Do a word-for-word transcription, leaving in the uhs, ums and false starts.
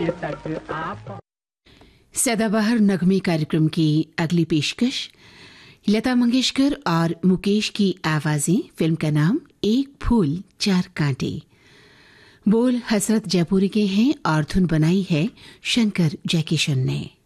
तक आप सदाबहार नगमे कार्यक्रम की अगली पेशकश लता मंगेशकर और मुकेश की आवाजें। फिल्म का नाम एक फूल चार कांटे। बोल हसरत जयपुरी के हैं और धुन बनाई है शंकर जयकिशन ने।